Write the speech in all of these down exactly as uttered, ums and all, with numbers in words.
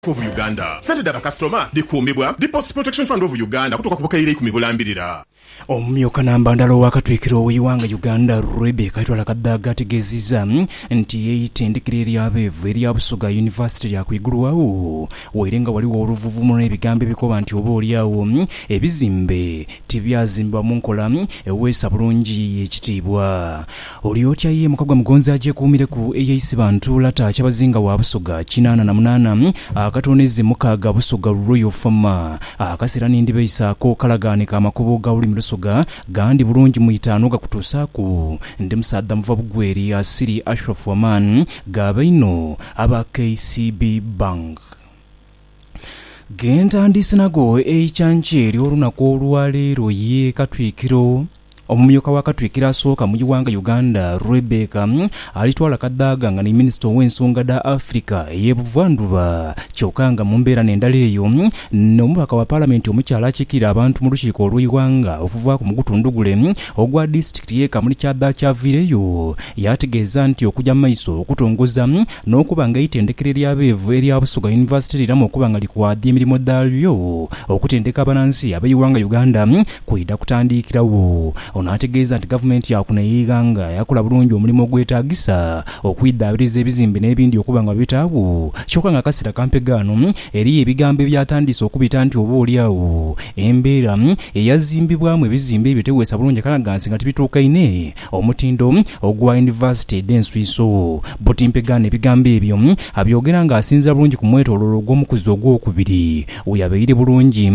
of Uganda. Saturday customer dikuumibwa Deposit Protection Fund of Uganda kutoka ku bukayire ikumi bulambirira. Omumyuka namba ndalo wakatwikiro w'iwanga Uganda Rebecca itwala kaddaga ategeezizza nti yeeyitendekero eryabeevu erya Busoga University lyakwigulwawo weerenga waliwo oluvuvumu n'ebigambo ebikoba nti oba oliawo ebizimbe tibyazimbibwa mu nkola eweesa bulungi ekitiibwa. Oli otya ye Mukagwa Mugonzi agyekuumire ku A I C bantu lata kyabazinga wa Busoga kinaana na munaana akatoneze mukaaga Busoga Royal Farm akasera n'indibeyisaako kalagaaniko amakubo ga ulimi Lusoga gandi bulungi mu itaano gakutuusaako ndi musadda muva bugweri asiri Ashraf Waman gabaino aba K C B Bank. Genda ndisinago eichanche ly'olunaku olwaleero ye Katwikiro omumyuka wa Katwikiro asooka mu Uganda Uganda Rebecca alitwala kaddaga nga ni minisita w'ensonga da Africa ey'ebuvanjuba kyokka nga mu mbeera n'endala eyo n'omubaka wa paalamenti omukyala akiikirira abantu mu lukiiko olw'Iwanga okuva ku mugutundugule ogwa disitulikiti y'e Kamuli kyadda kyaviireyo yategeeza nti okujja mu maiso okutongoza n'okuba nga itendekero eryabeevu erya Busoga University liramu okuba nga likwadde emirimu daalyo okutendeka abanansi ab'Iwanga Uganda kwidda kutandikirawo. Onategeeza nti gavumenti yakuneeyiganga yakola bulungi omulimu ogwetaagisa okwiddaabiriza ebizimbe n'ebindi okuba nga bitaawo kyokka nga kasira kampegaano eri ebigambo ebyatandise okubita nti oba oliawo embeera eyazimbibwamu ebizimbe ebyo teweesa bulungi kalagansi nga tibituuka ine omutindo ogwa University d'Enswiso. Butimpegaano ebigambo ebyo abyogera nga asinza bulungi ku mwetooloolo ogw'omukuzi ogwokubiri weyabeire bulungi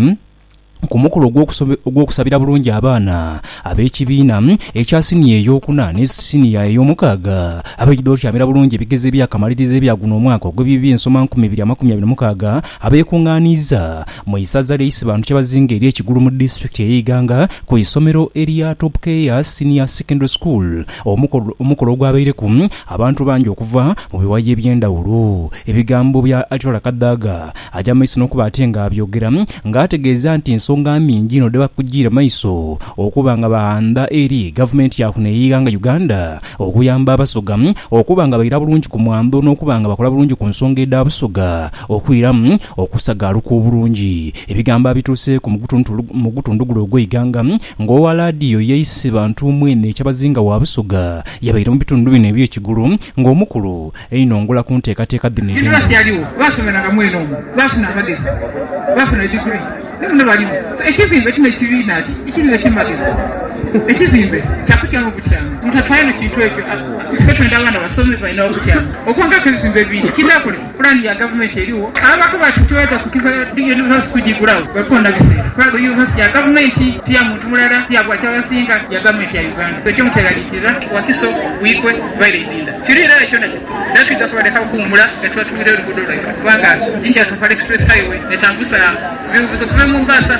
ku mukolo ogw'okusabira bulungi abaana ab'ekibiina ekya siniya ey'okuna ne siniya ey'omukaaga ab'ekidoolo kyamera bulungi ebigezo ebyakamaliriza ebya guno omwaka ogw'ebibiri ensoma nkumi bbiri amakumi abiri mukaaga abeekuŋŋaaniza mu isaza ly'eyisi bantu kyabazinga eri ekigulu mu disitulikiti ey'Iganga ku isomero erya Top Care Senior Secondary School. Omukolo ogwabeereku abantu bangi okuva mu biwayi eby'endawulo. Ebigambo bya Atwala Kaddaga ajja mu maiso n'okuba ate nga abyogera ng'ategeeza nti ensonga mingi no deba kugira maiso okuba nga bahanda eri gavumenti yakuneeyiganga Uganda okuyamba abasoga okuba nga bayira bulungi ku mwambo n'okuba nga bakola bulungi ku nsonga edda Busoga okwiramu okusagaaluka obulungi. Ebigambo abituuse ku mugutundugula ogw'Iganga ng'owa laadiyo yeeyise bantu mwene ekyabazinga wa Busoga yabaire mu bitundu bino eby'ekigulu ng'omukulu einongola ku nteekateeka dinero basomeranga mweno bafuna amagezi bafuna diguri none balimu ekizimbe kino ekibiina ati ekizimbe kimagezi ekizimbe kyakutyanga okutyanga mutatwalina kintu ekyo twetwenda abaana basome balina okutyanga okwangako ebizimbe bingi kinakole pulani ya gavumenti eriwo abako bati tuweza kukiza university kugigulawo bakonda biseera kubanga university ya gavumenti tiya muntu mulala tiyagwa kyabasinga ya gavumenti ya Uganda ekyomuteraliikirira wakiso wikwe baireidinda kirira ekyo nakyo natwiga tubaleka okuwumula nga tuba tuwire oluguudo lwaife kubanga jinja Kampala express highway netambusa bivuze kuva mu Mombasa.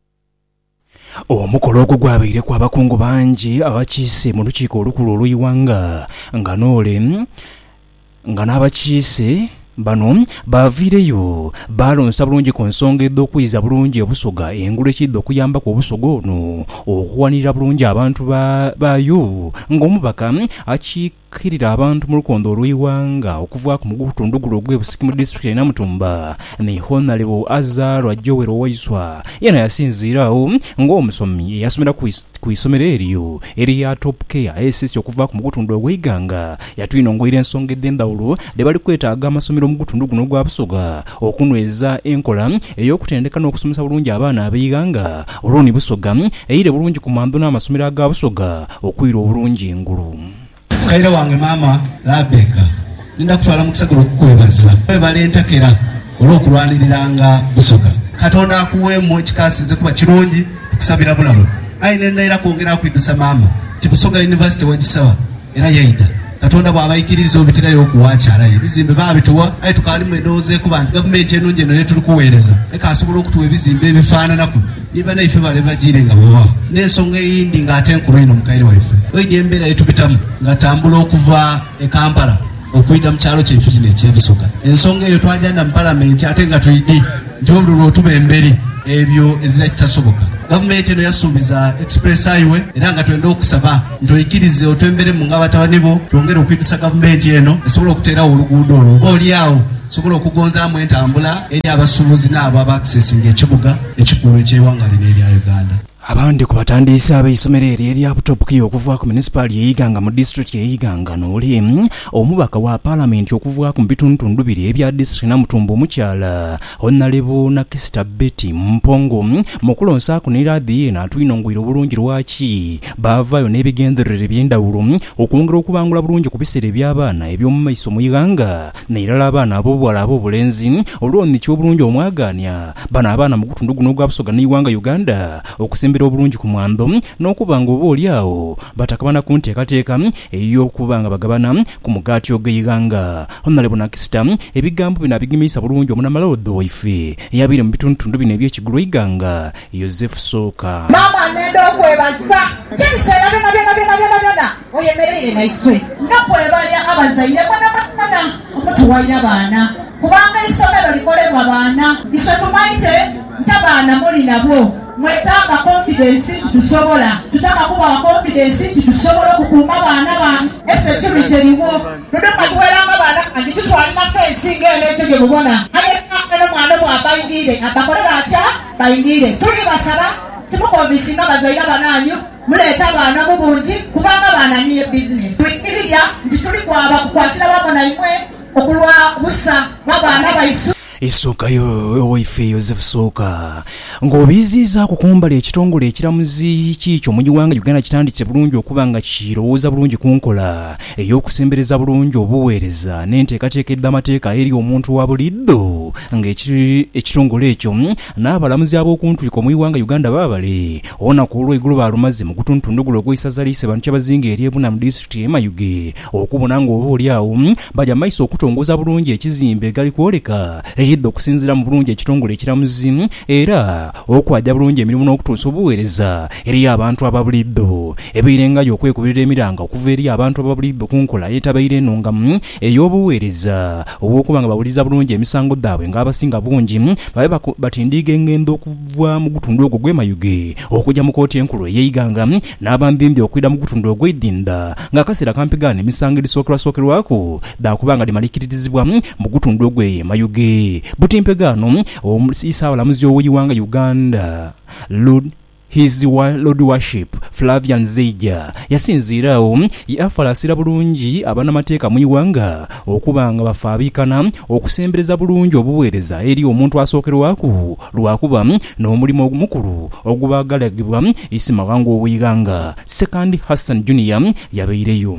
Omukolo ogwo gwabeire ku abakungu bangi abakiise mu lukiiko olukulu olw'Iwanga nga noole nga n'abakiise bano baviireyo balonsa bulungi ku nsonga edda okwiza bulungi Obusoga engulu ekidda okuyamba ku Obusoga ono okuwanirira bulungi abantu baayo ng'omubaka akiikirira abantu mu lukondo olw'Iwanga okuva ku mugutundugula ogw'Ebusiki mu disitulikiti ya Namutumba ne Honorable Azarwa Joel Waiswa yena yasinziirawo ng'omusomi eyasomera ku isomero eryo erya Top Care S S okuva ku mugutundugula ogw'Iganga yatwinongoyira ensonga ed'endawulo de bali kwetaaga amasomero omugutunduguno gwa Busoga okunyweza enkola ey'okutendeka n'okusomesa bulungi abaana ab'Iganga olwoni Busoga eyire bulungi ku mambo n'amasomero aga Busoga okwira obulungi engulu. Kaira wange mama Rebecca ninda kutwala mu kisagiro okukwebaza webala entakera olw'okulwaniriranga Busoga. Katonda akuweemu ekikasize kuba kirungi tukusabira bulamu ayina ennaira kwongera kwiddusa maama Busoga University wagisaba era yeeyita Katonda bw'abayikiriza obitirayo okuwakyalayo ebizimbe baabituwa aye tukali mu endowooza ekuba nti gavumenti eno nje naye tuli kuweereza leka asobola okutuwa ebizimbe ebifaananaku niba naife bale bagire nga bwebawa n'ensonga eyindi ng'ate enkulu eno mukaire waife oyiga embeera yetubitamu nga tambula okuva e Kampala okuyita mu kyalo kyaife kino eky'Ebusoga ensonga eyo twajanda mu palamenti ate nga tuyidi nti olulwo otuba emberi ebyo ezira kitasoboka. Gavumenti eno yasuubiza express highway era nga twenda okusaba ntoyikirize otwembere mu ng'abatabani bo twongere okwidusa gavumenti eno esobola okuteerawo oluguudo olwo. Oba oliawo sobola okugonzaamu entambula eri abasuubuzi n'abo abakisesinga ekibuga ekikulu ekyewanga lino erya Uganda. Abandi ku batandisi ab'essomero eryo erya Butopuki okuva ku municipality y'Iganga mu district y'Iganga n'oli omubaka wa parliament okuva ku bitundu bibiri ebya district Namutumbo omukyala Honorable Nakisita Betty Mpongo mu kulonsa ku niradi eno atwinongwira obulungi lwaki baavaayo n'ebigendererwa eby'endawulo okwongera okubangula bulungi ku biseera eby'abaana eby'omu maiso mu Iganga n'erala abaana ab'obuwala ab'obulenzi olw'onni ky'obulungi omwagaanya bano abaana mu gutundu guno gwa Busoga n'Iwanga Uganda okusemba obulungi ku mwando n'okubanga oba oli awo batakabana ku nteekateeka ey'okubanga bagabana ku mugaati og'Iganga. Honorable Nakisita ebigambo bino abigimisa bulungi omunamalodo waife eyabiire mu bitundu bino eby'ekigulu Iganga Joseph Soka. Mama nenda okwebaza kyebiseera byonna byonna byonna byonna byonna oyemerere naiswe nokwebalya abazaire bana omutuwaire abaana kubanga essomero likolebwa baana iswe tumaite nti abaana muli nabo mwetaaga confidence tusobola tutaka kuba confidence tusobola okukuuma abaana bange esecurity eriwo tudaka tuweranga abaana kanti tutwalina fensi ng'eno ekyo gye mubona ayekakeno mwana bwabayingire akakolera atya bayingire tuli basaba timukonvinsinga abazaire abananyu muleeta abaana mu bungi kubanga abaana niyo business twikirira nti tuli kwaba kukwatira wamo naimwe okulwa busa b'abaana baisu Isukayo waife Joseph Soka ng'obiziza kukumbala ekitongole ekiramuzi kikyo mu Uganda Uganda kitanditse bulungi okubanga kirowooza bulungi ku nkola ey'okusembereza bulungi obuweereza n'enteekateeka amateeka eri omuntu wa buliddo ng'ekitongole ekyo n'abalamuzi ab'okuntwiko mu Uganda Uganda baabale olunaku olw'eggulo baalumaze mu gutuntundugulo ogw'essaza liise bantu kyabazinga eri ebuna mu disitulikiti y'e Mayuge okubona ng'oba oli awo bajja maiso okutongoza bulungi ekizimbe egali kwoleka yidde okusinzira mu bulungi ekitongole ekiramuzi era okwajja bulungi emirimu n'okutuusa obuweereza eri abantu ababuliddo ebirengayo okwekubirira emiranga okuva eri abantu ababuliddo ku nkola yeetabaire ennongamu ey'obuweereza obw'okuba nga bawuliza bulungi emisango dhaabwe ng'abasinga bungi babe batindiiga engendo okuva mu gutundu ogwo gw'e Mayuge okujja mu kooti enkulu ey'Iganga n'abambimbi okwida mu gutundu ogw'Eddinda ng'akaseera kampigaana emisango erisookerwasookerwako daakubanga limalikiririzibwa mu gutundu ogw'e Mayuge. Butimpegano omusisaabalamuzi ow'Iwanga Uganda Lord His Lord Worship Flavian Zeija yasinziirawo yafalasira bulungi abanamateeka mu Iwanga okubanga bafaabikana okusembereza bulungi obuweereza eri omuntu asookerwako lwakuba n'omulimu omukulu ogubagalagibwa Isimawango ow'Iganga. Second Hassan Junior yabeireyo.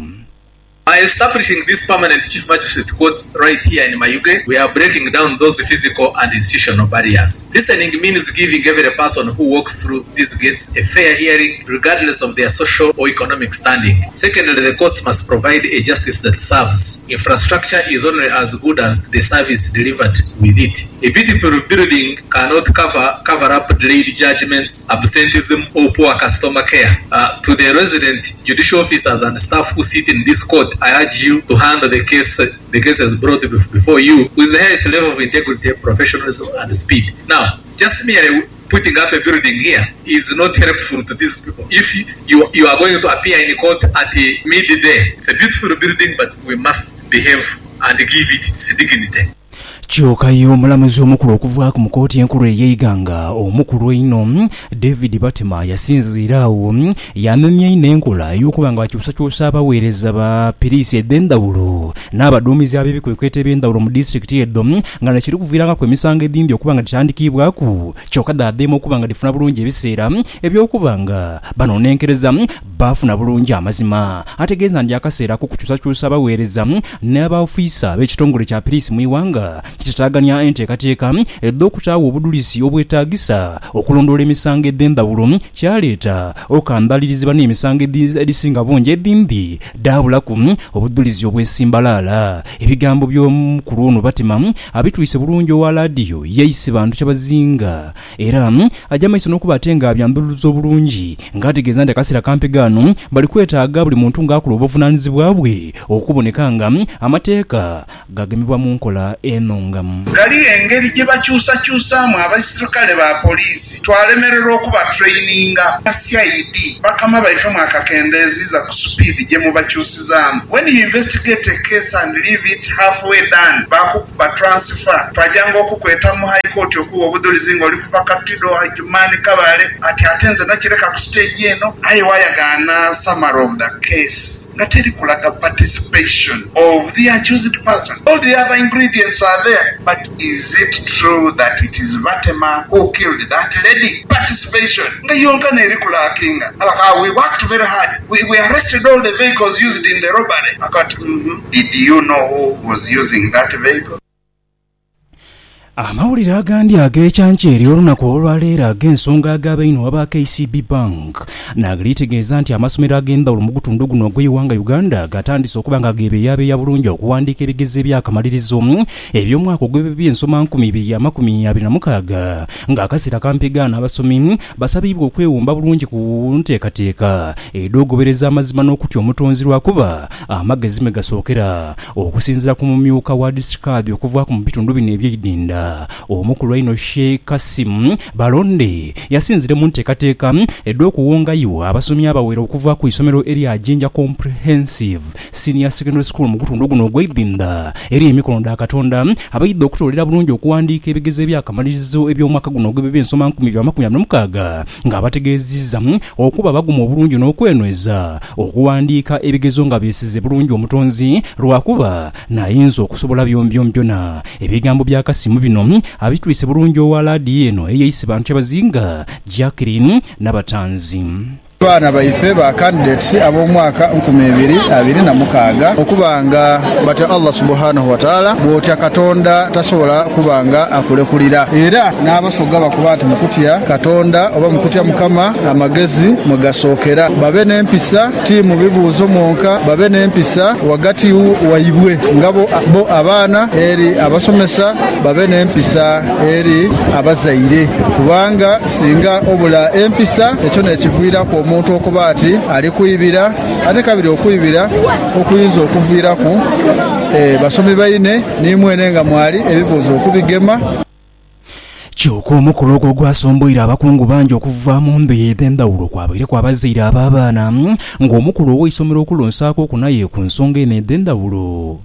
By establishing this permanent Chief Magistrate Court right here in Mayuge, we are breaking down those physical and institutional barriers. Listening means giving every person who walks through these gates a fair hearing, regardless of their social or economic standing. Secondly, the courts must provide a justice that serves. Infrastructure is only as good as the service delivered with it. A beautiful building cannot cover cover up delayed judgments, absenteeism, or poor customer care. Uh, to the resident judicial officers and staff who sit in this court, I urge you to handle the case, the cases brought before you with the highest level of integrity, professionalism, and speed. Now, just merely putting up a building here is not helpful to these people. If you, you, you are going to appear in court at a midday, it's a beautiful building, but we must behave and give it its dignity. Kyokayo omulamuzi omukulu okuva ku mukooti enkulu ey'Iganga omukulu eno David Batima yasinziiraawo yanonye n'enkola ey'okuba nga bakyusakyusa abaweereza ba poliisi edd'endawulo n'abaduumizi ab'ebikwekweto eby'endawulo mu disitulikiti eddo nga nekiri kuviirangako emisango edindi okuba nga gitandikibwaku kyokka daaddeemu okuba nga lifuna bulungi ebiseera eby'okuba nga banonenkereza baafuna bulungi amazima. Ategeeza nti akaseera ko kukyusakyusa abaweereza n'abaofiisa ab'ekitongole kya poliisi mu Iwanga kitataaganya enteekateeka edda okutaawa obudulizi obwetaagisa okulondoola emisango edd'endawulo kyaleeta okandalirizibwa n'emisango edisinga bungi eddindi daabulaku obudulizi obwesimbalaala. Ebigambo by'omukulu ono Batima abitwise bulungi owa laadiyo yayise bantu kyabazinga era ajja maiso n'okuba ate nga abyanduluza obulungi ng'ategeeza nti akaseera kampigaano bali kwetaaga buli muntu ng'akola obuvunaanyizibwa bwe okuboneka nga amateeka gagemebwa mu nkola eno. nsonga. Gali engeri gye bakyusakyusaamu abasirikale ba poliisi twalemererwa okuba traininga C I D bakama baife mwakakendeeziza ku speed gye mubakyusizaamu. When you investigate a case and leave it halfway done bakukuba transfer twajanga okukweta mu high court okuwa obudulizi nga oli kuva Katido Hajumani Kabale ati ate nze nakireka ku stage eno aye wayagaana summary of the case nga teri kulaga participation of the accused person. All the other ingredients are there, but is it true that it is Vatema who killed that lady? Participation. We worked very hard. We, we arrested all the vehicles used in the robbery. I got, mm-hmm. Did you know who was using that vehicle? Amawulire agandi ag'ekyankyeri olunaku olwaleero ag'ensonga ag'abaino aba K C B Bank nagalitegeeza nti amasomero ag'endawulo mu gutundu guno ogw'eggwanga Uganda gatandise okuba nga geebeeyabeeya bulungi okuwandiika ebigezo ebyakamalirizo eby'omwaka ogw'ebibiri ensoma nkumi bbiri amakumi abiri na mukaaga ng'akaseera kampigaana abasomi basabibwa okwewumba bulungi ku nteekateeka edoogobereza amazima n'okutya omutonzi lwakuba amagezi me gasookera okusinziira ku mumyuka wa disikaadi okuva mu bitundu bino eby'edinda. Omukulu ino Sheikh Kasim Balonde yasinzire mu nteekateeka ed'okuwongayo abasomi abawera okuva ku isomero erya Jinja Comprehensive Senior Secondary School mu gutundu guno ogw'edinda eri emikono da Katonda abayidde okutolera bulungi okuwandiika ebigezo ebyakamalirizo eby'omwaka guno ogw'ebibiri ensoma nkumi bbiri amakumi abiri na mukaaga ng'abategeezizza okuba baguma obulungi n'okwenyweza okuwandiika ebigezo nga beesize bulungi omutonzi lwakuba nayinza okusobola byombyombyona. Ebigambo bya Kasimu bino abitwise bulungi owa laadiyo eno eyeyise bantu kyabazinga Jacqueline Nabatanzi. Abaana baife ba candidates ab'omwaka nkumi bbiri abiri na mukaaga okubanga batya Allah subhanahu wa ta'ala bwotya Katonda tasobola kubanga akulekulira era n'abasoga bakuba nti mukutya Katonda oba mukutya Mukama amagezi mugasookera babe n'empisa tiimu bibuuzo mwonka babe n'empisa wagati waibwe ngabo bo abaana eri abasomesa babe n'empisa eri abazaire kubanga singa obula empisa ekyo nekiviira ku omuntu okuba ati ali kuyibira ate kabiri okuyibira okuyinza okuviiraku e, basomi baine nimwene nga mwali ebibuuzo okubigema. Kyokka omukulu ogwo gwasomboire abakungu bangi okuva mu mbeera ed'endawulo kwabaire kwabazaire ab'abaana ng'omukulu ow'eisomero okulonsaako okunaye ku nsonga eno ed'endawulo.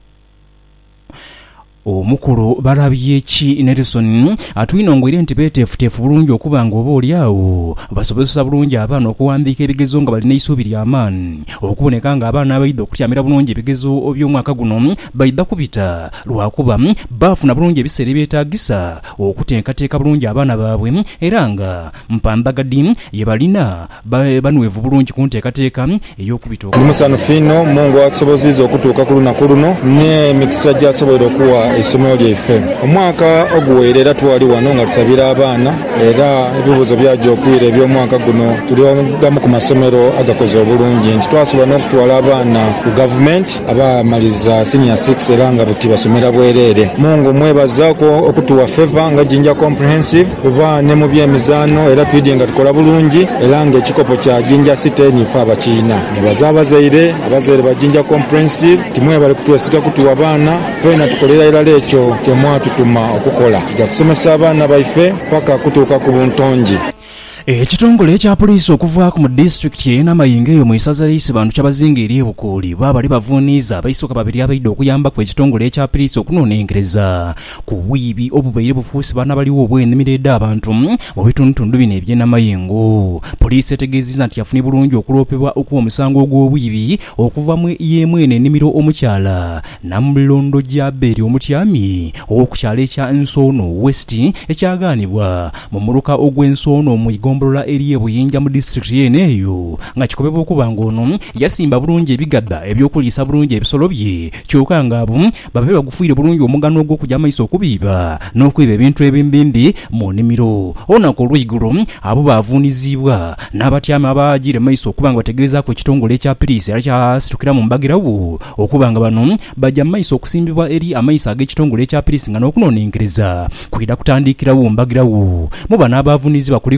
Omukulu Balabyeki Nelson atwinongwire nti beeteefuteefu bulungi okuba nga oba oliawo basobozesa bulungi abaana okuwandiika ebigezo nga balina isuubi ly'amaanyi okuboneka nga abaana abayidde okutyamira bulungi ebigezo by'omwaka guno bayidda kubita lwakuba baafuna bulungi ebiseera ebyetaagisa okuteekateeka bulungi abaana baabwe era nga mpandagadi ye balina banwevu bulungi ku nteekateeka ey'okubita. Musanufino Mungu atusobozizza okutuuka ku lunaku luno n'emikisa gy'asobola okuwa isomero lyaife. Omwaka oguweerera twali wano nga tusabira abaana era ebibuuzo byajja okwira eby'omwaka guno tuli gamu ku masomero agakoze obulungi nti twasobola n'okutwala abaana ku gavumenti abamaliza senior six era nga buti basomera bwereere. Mungu mwebazaako okutuwa feva nga Jinja Comprehensive kuba ne mu byemizaano era twidye nga tukola bulungi era ng'ekikopo kya Jinja City nife abakiina. Nebaza abazaire abazaire ba Jinja Comprehensive timwebale kutwesiga kutuwa abaana twena tukolera era ekyo kyemwatutuma okukola tujja kusomesa abaana baife paka kutuuka ku buntongi. Ekitongole ekya poliisi okuvaako mu disitulikiti y'e Namayinga eyo mu isaza ly'Ise bantu kyabazinga eri e Bukooli baabali bavuuniza abayisoka babiri abaidde okuyamba ku ekitongole ekya poliisi okunoonenkereza ku bwibi obubaire bufuusi baana baliwo obw'ennimiredde abantu mu bitundutundu bino eby'e Namayingo. Poliisi etegeezezza nti yafunye bulungi okuloopebwa okuwa omusango ogw'obwibi okuva mu y'emwene ennimiro omukyala Namulondo Jaberi omutyami ow'oku kyalo ekya Nsoono West ekyagaanibwa mu muluka ogw'Ensoono mu Igombolola eri ebuyinja mu disitulikiti eno eyo nga kikobebwa okuba ng'ono yasimba bulungi ebigadda ebyokuliisa bulungi ebisolo bye kyokka ng'abo babe bagufiire bulungi omugano ogw'okujja amaiso okubiiba n'okwiba ebintu ebimbimbi mu nnimiro. Olunaku olw'eigulu abo baavuunizibwa n'abatyami abaagire maiso okuba nga bategerezaako ekitongole ekya poliisi era kyasitukira mu mbagirawo okuba nga bano bajja maiso okusimbibwa eri amaiso ag'ekitongole ekya poliisi nga n'okunoonenkereza kwida kutandikirawo mbagirawo. Mu bano abaavuunizibwa kuliko ole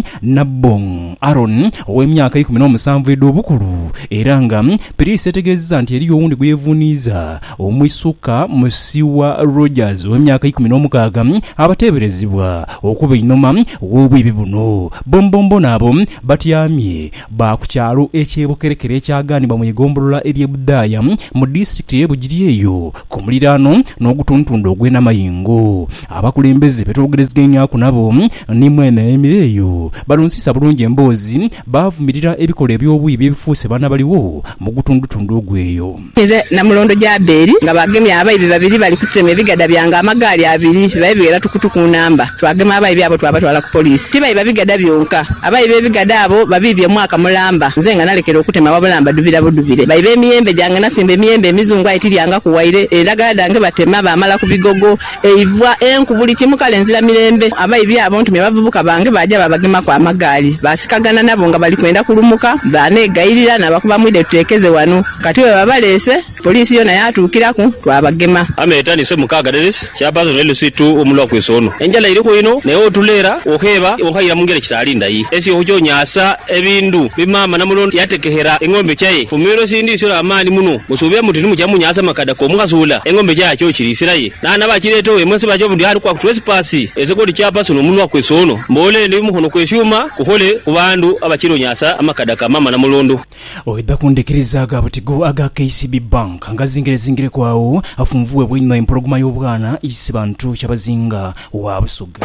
Nabong Aaron ow'emyaka ikumi n'omusanvu ed'obukulu era nga poliisi etegeezezza nti eriyo owundi gwe yeevuuniiza omwisuka Musiwa Rogers ow'emyaka ikumi n'omukaaga abateeberezebwa okuba einoma w'obwibi buno. Bombombo nabo batyamye ba ku kyalo ekyebokerekere ekyaganibwa mu egombolola ery'e Budaaya mu disitulikiti y'e Bugiri eyo ku muliraano n'ogutuntundu ogw'enamayingo. Abakulembeze betwogerezeganyako nabo ni mwene emireeyo balonsisa bulungi emboozi baavumirira ebikola eby'obwibi ebifuuse baana baliwo mu gutundutundu ogweyo. Nze Namulondo Jaberi nga bagemye abayibi babiri bali kutema ebigada byanga amagaali abiri bayibi era tukutuku namba twagema abayibi abo twabatwala ku poliisi tibayiba bigada byonka abayibi ebigada abo babibye mwaka mulamba nze nga nalekera okutema wabulamba dubira budubire bayiba emiyembe jange nasimba emiyembe emizungu ayitiryanga kuwaire eragala dange batema bamala ku bigogo eivwa enku buli kimu kale nzira mirembe abayibi abo ntumye bavubuka bange baja babagema kwa amagaali basikagana nabo nga bali kwenda kulumuka banegayirira nabakuba mwide tutekeze wano kati we babaleese poliisi yona yatuukiraku twabagema ametanise mukaga denis kyabazo nelo situ omulwa kwesono enjala iriko ino naye otulera okeba okayira mungere kitalinda yi esi okujonyasa ebindu bimama Namulondo yatekehera engombe kyaye fumiro sindi sira amani muno musubye muti nimukyamunyasa makada ko mukazula engombe kyakyo kirisiraye nana bakireto emwese bajo ndi ari kwa trespass ezekodi kyapaso nomulwa kwesono mbole ndi muhono kweshuma kuhole kubandu abakironyasa amakada ka mama Namulondo oida kundikiriza agabutigo aga K C B Bank angazingire zingire kwawo afunvuwe bwino empologoma y'obwana isi bantu kyabazinga wa Busoga.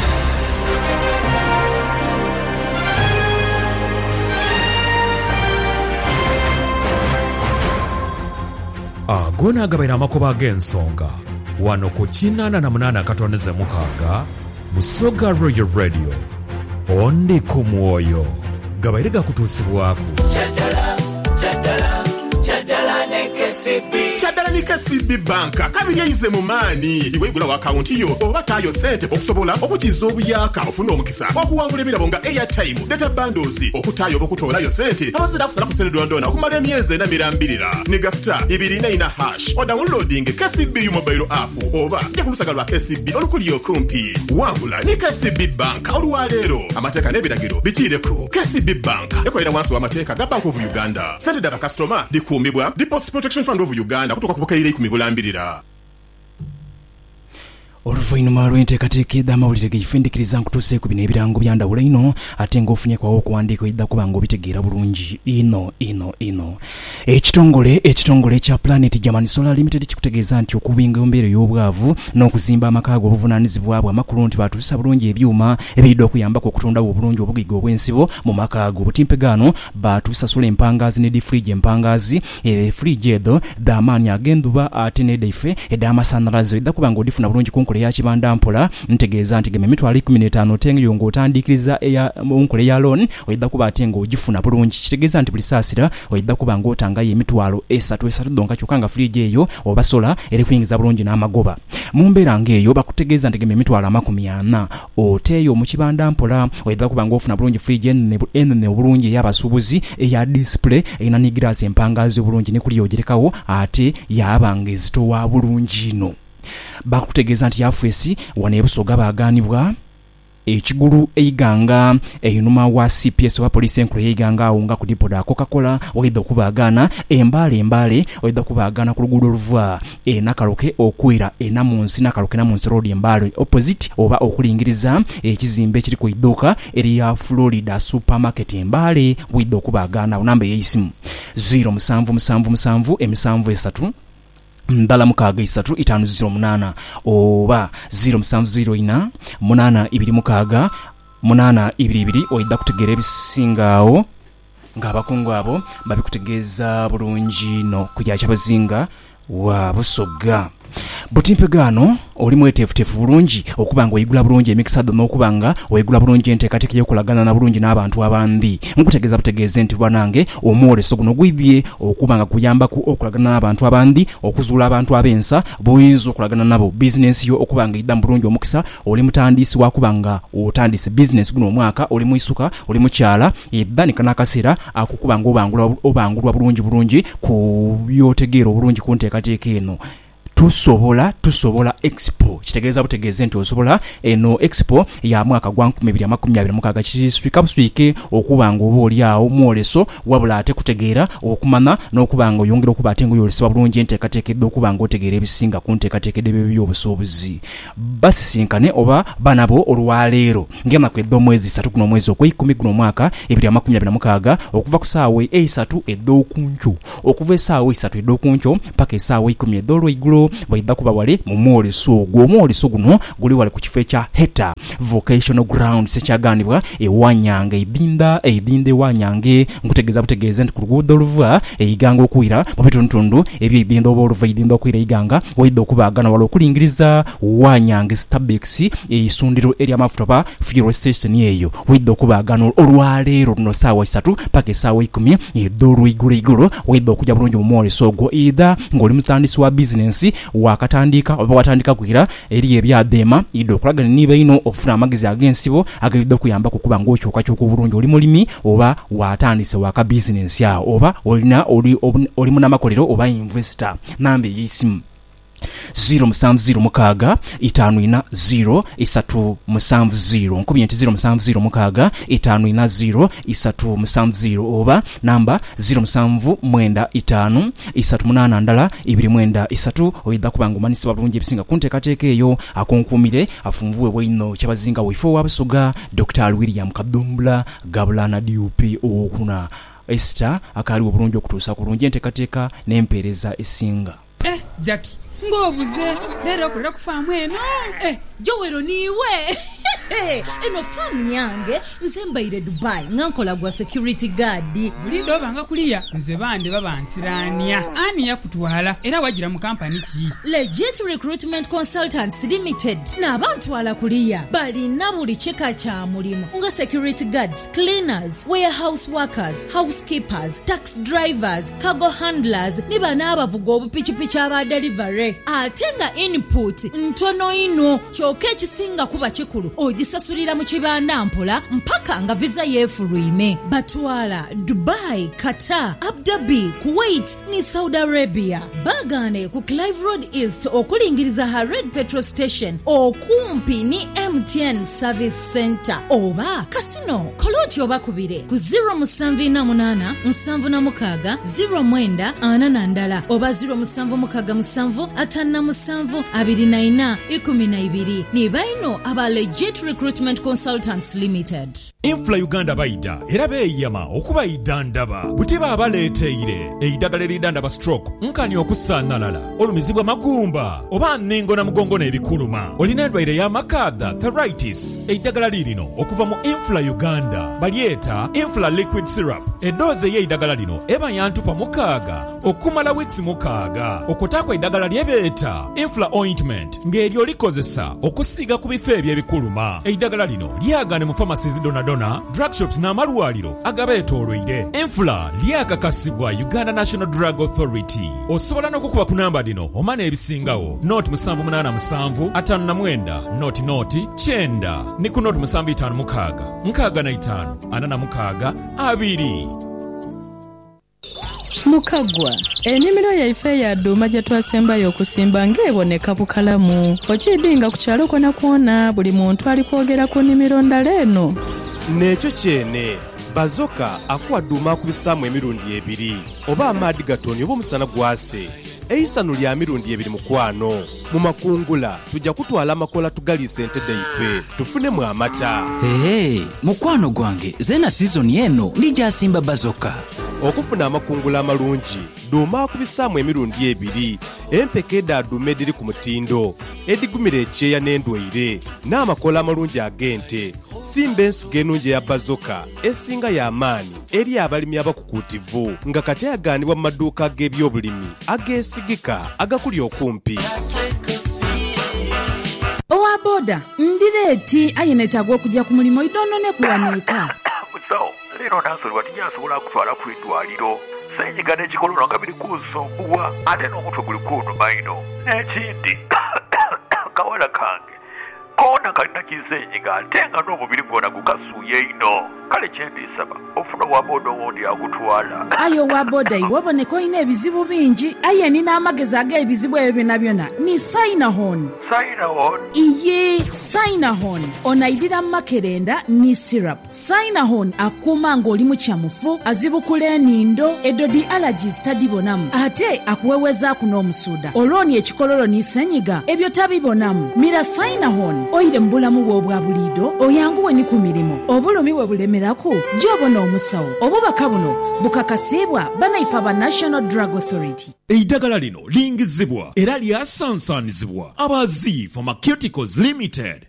Agona agabaira amakuba ag'ensonga wano ku kinana na munana katoneze mukaga Busoga Royal Radio ondi ku mwoyo gabaire gakutuusibwako Chadala, chadala, chadala ne K C B Chadala ni K C B Bank kabiri yayize mu maani iwe igula wa account yo oba tayo sente okusobola okukiza obuyaka ofuna omukisa okuwangula ebirabo nga airtime data bundles okutayo okutolayo sente abazira kusala ku sente dondona okumala emyezi na mirambirira niga star ibiri na ina hash o downloading K C B mobile app oba ja kulusaga lwa K C B olukuliyo kumpi wangula ni K C B Bank oluwalero amateka n'ebiragiro bitireko K C B Bank ekolera wansi wa mateka ga Bank of Uganda sente daba customer dikuumibwa Deposit Protection Fund of Uganda kutoka ku bukayire ikumi bulambirira. Oluvainuma lw'enteekateeka ed'amawulire geyifindikiriza nkutuuseeku bino ebirango byandawula ino ate ng'ofunye kwawo okuwandiika edda kuba ng'obitegeera bulungi ino ino ino ekitongole ekitongole ekya Planet German Solar Limited kikutegeeza nti okubinga embeera y'obwavu n'okuzimba amaka ago obuvunaanyizibwa bwa makulu nti batuusa bulungi ebyuma ebiridde okuyambako okutondawo obulungi obugiga obw'ensibo mu maka ago obutimpe gaano baatusasula empangaazi ne difrige empangaazi efrige edo d'amaanyi ag'enduba ate n'edaife ed'amasanalaze edda kuba ng'odifuna bulungi kunkole ya kibanda mpola ntegeeza nti geme mitwalo ikumi n'etaano tenga yongo otandikiriza eya munkole ya loan oyidda kuba ate ng'ogifuna bulungi kitegeeza nti buli saasira oyidda kuba ng'otangayo emitwalo esatu esatu donka kyokka nga fridge eyo oba sola eri kuyingiza bulungi n'amagoba mu mbeera ng'eyo bakutegeeza nti geme emitwalo amakumi ana oteeyo mu kibanda mpola oyidda kuba ng'ofuna bulungi fridge enene obulungi ey'abasuubuzi eya display erina ni glass empangaazi obulungi ne kuli ogerekawo ate yaabanga ezitowa bulungi ino bakutegeeza nti yafuesi wano e Busoga baaganibwa ekigulu eiganga einuma wa C P S wa police enkulu eiganga awo nga ku dipo da Coca-Cola oyidde okubaagana embaale embaale oyidde okubaagana ku luguudo oluva e Nakaloke okwera e Namunsi Nakaloke Namunsi road embaale opposite oba okulingiriza ekizimbe ekiri ku idduuka eriya Florida supermarket embaale oyidde okubaagana namba y'esimu zero musanvu musanvu musanvu emisanvu esatu ndala mukaga isatu itanu zero munana oba zero musanvu zero ina munana ibiri mukaga munana ibiri ibiri oyidda kutegeera ebisingawo ng'abakungu abo babikutegeeza bulungi no kujya kyabazinga wa Busoga. Butimpe gano oli mwetefutefu bulungi okubanga oyigula bulungi emikisado n'okubanga oyigula bulungi enteekateeka y'okulagana na bulungi n'abantu abandi nkutegeeza butegeeze nti banange omwoleso guno gwibye okubanga kuyambaku okulagana n'abantu abandi okuzuula abantu ab'ensa buyinza okulagana nabo bizinensi yo okubanga idda bulungi omukisa oli mutandisi wakubanga otandise bizinensi guno omwaka oli mwisuka oli mukyala eddanika n'akaseera akukubanga obangulwa obangulwa bulungi bulungi ku byotegeera obulungi ku nteekateeka eno tusobola tusobola expo kitegeeza butegeeze nti osobola eno expo ya mwaka gwa nkumi bbiri amakumi abiri mu mukaaga kiswika buswike okuba nga oba oli awo mwoleso wabula ate kutegeera okumana n'okuba nga oyongera okuba ate ng'oyolesebwa bulungi enteekateekedde okuba nga otegeera ebisinga ku nteekateekedde by'obusuubuzi basisinkane oba banabo olwaleero ng'enaku edda omwezi ssatu guno omwezi ogw'eikumi guno omwaka ebiri amakumi abiri na mukaaga okuva ku ssaawa eisatu ed'okunkyo okuva essaawa esatu ed'okunkyo paka essaawa ikumi ed'olweigulo bw'idda kuba wale mu mwoleso ogwo omwoleso guno guli wale ku kifo ekya heta vocational grounds ekyaganibwa ewanyanga eidinda eidinda ewanyange nkutegeeza butegeeze nti ku luguudo oluva eiganga okuwira mu bitundutundu ebyeidinda oba oluva eidinda okuwira eiganga waidde okubaagana wala okulingiriza wanyange Starbucks eisundiro ery'amafuta ba fuel station eyo waidde okubaagana olwaleero luno ssaawa esatu paka essaawa ikumi ed'olweigulo igulo waidde okujja bulungi mu mwoleso ogwo either ng'oli mutandisi wa bizinensi wakatandika oba watandika kugira eri ebyadeema idde okulagana niba ino ofuna amagezi ag'ensibo agayidde okuyamba kukuba ng'okyukakyuka obulungi oli mulimi oba watandise waka bizinensi awo oba olina oli, oli munamakolero oba investor namba ey'essimu zero musanvu zero mukaaga itaano ina zero isatu musanvu zero nkubye nti zero musanvu zero mukaaga itaano ina zero isatu musanvu zero oba namba zero musanvu mwenda itaano isatu munaana ndala ibiri mwenda isatu oyidda kubanga omanisibwa bulungi ebisinga ku nteekateeka eyo akunkumire afunvuwe bwino kyabazinga wifo wabusoga Dr William Kadumbula Gabulana D U P okuna Esther akaliwo bulungi okutuusa ku bulungi enteekateeka n'empeereza esinga. Eh, Jackie ngobuze lero okulira ku faamu eno eh Jowero niwe eno faamu yange nze mbaire Dubai ngankola gwa security guard bulindo obanga kuliya nze bande babansirania ani yakutwala era wagira mu kampani ki Legit Recruitment Consultants Limited n'abantu ala kuliya balina buli kika kya mulimu nga security guards, cleaners, warehouse workers, housekeepers, tax drivers, cargo handlers ne bana abavuga obupichipichi aba delivery ate nga input ntono ino kyoke ekisinga kuba kikulu ogisasulira mu kibanda mpola mpaka nga visa yeefulwime batwala Dubai, Qatar, Abu Dhabi, Kuwait ni Saudi Arabia bagane ku Clive Road East okulingiriza ha Red Petrol Station okumpi ni M T N Service Center oba Casino koloti oba kubire ku zero musanvu na munana nsanvu na mukaaga zero mwenda ana na ndala oba zero musanvu mukaaga musanvu atana musanvu abiri na ina ikumi na ibiri ni baino aba Legit Recruitment Consultants Limited. Infla Uganda baida era beeyama okuba idandaba butiba abaleeteire eidagala eridandaba stroke nkani okusaanalala olumizibwa magumba oba ningo na mugongo n'ebikuluma olina endwaire y'amakadha arthritis eidagala lirino okuva mu Infla Uganda balyeta Infla liquid syrup edoze y'eidagala lino eba yantupa mukaaga okumala weeks mukaaga okutakwa eidagala lyebeeta Infla ointment ng'eryo likozesa okusiiga ku bifo eby'ebikuluma eidagala lino lyagane mu pharmacies dona dona drug shops n'amalwaliro agabeetoolwire Infla lyakakasibwa Uganda National Drug Authority osobola n'okukuba ku namba dino omana ebisingawo noti musanvu munaana musanvu ataano na mwenda noti noti kyenda ne ku noti musanvu itaano mukaaga nkaaga na itaano ana na mukaaga abiri. Mukagwa ennimiro yaife ya dduma gye twasembayo okusimba ng'eboneka bukalamu okidinga ku kyalo kona kwona buli muntu ali kwogera ku nnimiro ndala eno nekyo kyene bazoka akuwa dduma akubisaamu emirundi ebiri oba amaadi gatoni oba omusana gwase eisano lya mirundi ebiri mukwano mu makungula tujja kutwala amakola tugaliisa entedde ife tufunemu amata ee mukwano gwange zena sizoni eno lijaasimba bazoka okufuna amakungula amalungi dduma akubisaamu emirundi ebiri empekedde adduma ediri ku mutindo edigumira ekyeya n'endwaire n'amakola amalungi ag'ente simba ensigo ennungi eya bazoka esinga y'amaanyi eri abalimi abakukuutivu nga kati agaanibwa mu maduuka ag'ebyobulimi ageesigika agakuli okumpi. Owa boda ndireeti ayinetagwa okujja ku mulimu idonone kuwaneeka musawo leero nansolwa tinyasobola kutwala ku eddwaliro senyiga n'ekikololo nga biri kunsumbuwa ate n'omutwe guli kunnuma ino n'ekindi kawala kange koona kalina kisenyiga ate nga n'omubiri gwonna gukasuuye ino kale kyendisaba ofuna wa boda owondi akutwala ayo wa boda iwaboneka olina ebizibu bingi aye nina amagezi ag'ebizibu ebyo byonna byonna ni Sinahon. Sinahon? Iye Sinahon onaidira makerenda ni syrup. Sinahon akuuma ng'oli mu kyamufu azibukula enindo edodi allergies tadibonamu ate akuwewezaako n'omusuuda olwoni ekikololo n'isenyiga ebyo tabibonamu. Mira Sinahon oyire mu bulamu bwo obwa buliido oyanguwe ni ku mirimu obulumi we bulemerako gy'obona omusawo obubaka buno bukakasibwa banaife aba National Drug Authority. Eddagala lino lingizibwa era lyasansaanizibwa aba Z Pharmaceuticals Limited